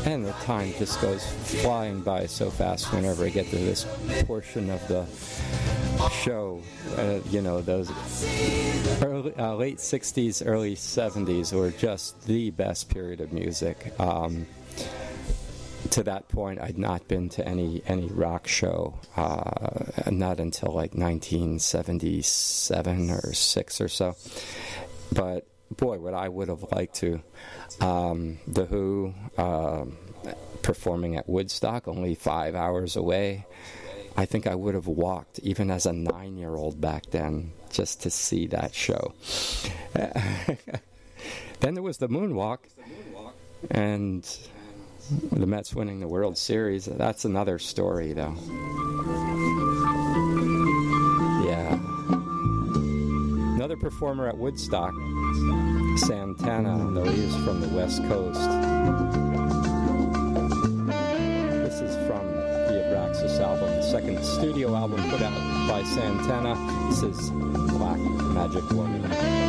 And the time just goes flying by so fast whenever I get to this portion of the show. Those late 60s, early 70s were just the best period of music. To that point, I'd not been to any rock show, not until like 1977 or 6 or so. But boy, what I would have liked to. The Who performing at Woodstock, only 5 hours away. I think I would have walked, even as a 9-year-old back then, just to see that show. Then there was the Moonwalk, and the Mets winning the World Series. That's another story, though. Yeah. Another performer at Woodstock, Santana, though he is from the West Coast. This is from the Abraxas album, the second studio album put out by Santana. This is Black Magic Woman.